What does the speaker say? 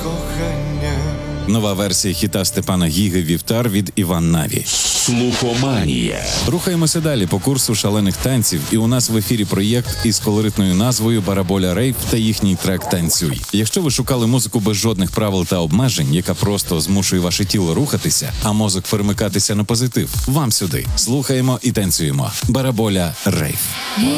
Нова версія хіта Степана Гіги «Вівтар» від Іван Наві. Слухоманія. Рухаємося далі по курсу шалених танців, і у нас в ефірі проєкт із колоритною назвою «Бараболя Рейв» та їхній трек «Танцюй». Якщо ви шукали музику без жодних правил та обмежень, яка просто змушує ваше тіло рухатися, а мозок перемикатися на позитив, вам сюди. Слухаємо і танцюємо. «Бараболя Рейв».